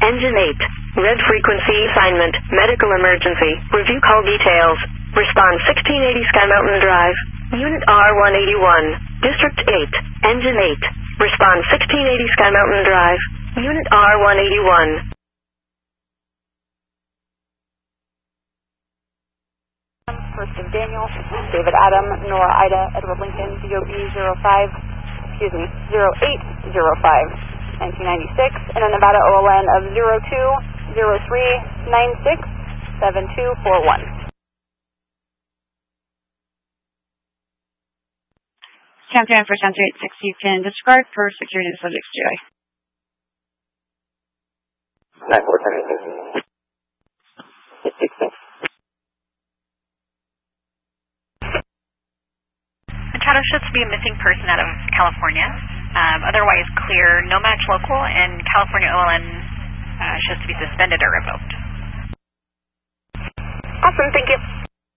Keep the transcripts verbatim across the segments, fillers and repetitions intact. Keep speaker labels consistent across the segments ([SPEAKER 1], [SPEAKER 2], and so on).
[SPEAKER 1] Engine eight. Red frequency assignment. Medical emergency. Review call details. Respond sixteen eighty Sky Mountain Drive. Unit R one eighty-one. District eight. Engine eight. Respond sixteen eighty Sky Mountain Drive. Unit R one eighty-one.
[SPEAKER 2] First name Daniel, David Adam, Nora Ida, Edward Lincoln, D O B zero five, excuse me, zero eight zero five, nineteen ninety-six, and a Nevada O L N of zero two zero three nine six seven two four one.
[SPEAKER 3] Champion for Center eight six, you can disregard for security of the subject's G I.
[SPEAKER 4] nine four ten eight six.
[SPEAKER 5] Machado shows to be a missing person out of California. Um, otherwise clear, no match local, and California O L N uh, shows to be suspended or revoked.
[SPEAKER 1] Awesome, thank you.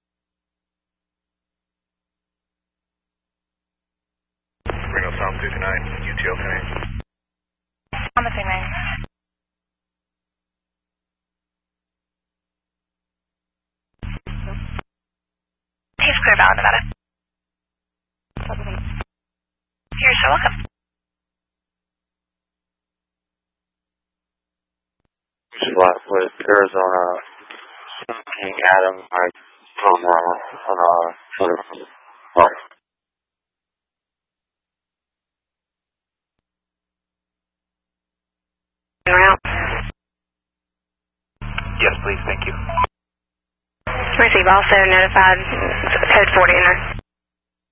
[SPEAKER 6] Reno South fifty-nine, U T L ten.
[SPEAKER 5] On the same line. He's clear, Valley, Nevada. You're so welcome.
[SPEAKER 4] Slot with Arizona, King Adam, I told him wrong on uh, Twitter. Sorry.
[SPEAKER 6] Yes, please, thank you.
[SPEAKER 1] Receive also notified code forty enter.